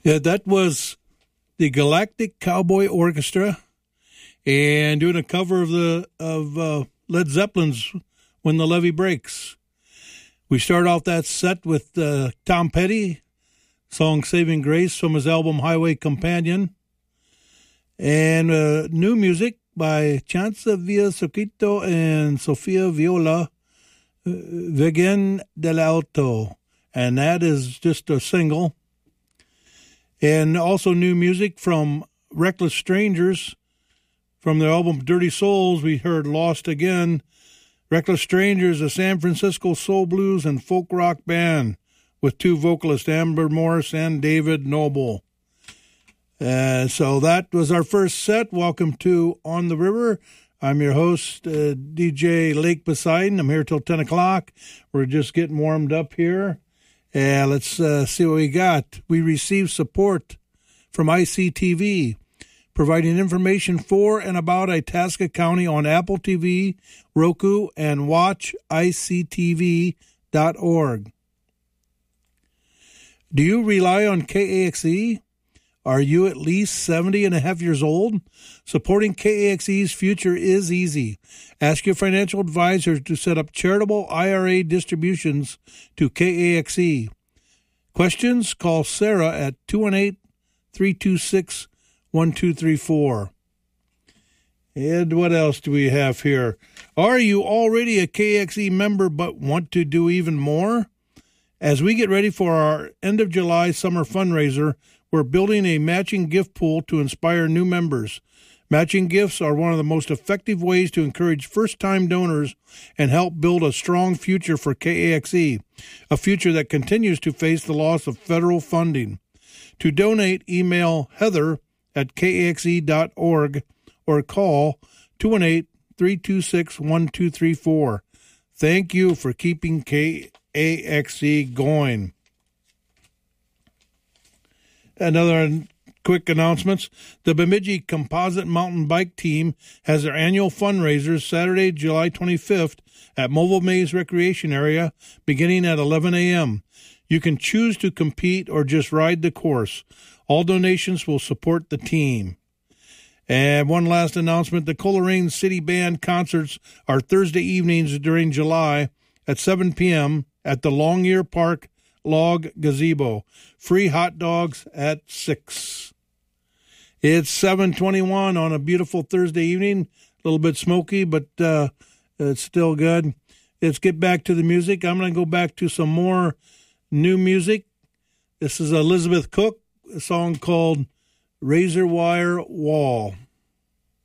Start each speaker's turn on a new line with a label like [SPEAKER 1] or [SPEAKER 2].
[SPEAKER 1] Yeah, that was the Galactic Cowboy Orchestra, and doing a cover of Led Zeppelin's "When the Levee Breaks." We start off that set with Tom Petty, song "Saving Grace" from his album "Highway Companion," and new music by Chanza Villasuquito and Sofia Viola, "Virgen del Alto," and that is just a single. And also new music from Reckless Strangers. From their album Dirty Souls, we heard "Lost Again." Reckless Strangers, a San Francisco soul blues and folk rock band with two vocalists, Amber Morris and David Noble. So that was our first set. Welcome to On the River. I'm your host, DJ Lake Poseidon. I'm here till 10 o'clock. We're just getting warmed up here. Let's see what we got. We received support from ICTV, providing information for and about Itasca County on Apple TV, Roku, and watchictv.org. Do you rely on KAXE? Are you at least 70 and a half years old? Supporting KAXE's future is easy. Ask your financial advisor to set up charitable IRA distributions to KAXE. Questions? Call Sarah at 218-326-1234. And what else do we have here? Are you already a KAXE member but want to do even more? As we get ready for our end of July summer fundraiser, we're building a matching gift pool to inspire new members. Matching gifts are one of the most effective ways to encourage first-time donors and help build a strong future for KAXE, a future that continues to face the loss of federal funding. To donate, email heather@kaxe.org or call 218-326-1234. Thank you for keeping KAXE going. Another quick announcements. The Bemidji Composite Mountain Bike Team has their annual fundraisers Saturday, July 25th at Mobile Maze Recreation Area, beginning at 11 a.m. You can choose to compete or just ride the course. All donations will support the team. And one last announcement. The Coleraine City Band concerts are Thursday evenings during July at 7 p.m. at the Longyear Park Log Gazebo. Free hot dogs at 6. It's 7:21 on a beautiful Thursday evening. A little bit smoky, but it's still good. Let's get back to the music. I'm going to go back to some more new music. This is Elizabeth Cook, a song called Razor Wire Wall.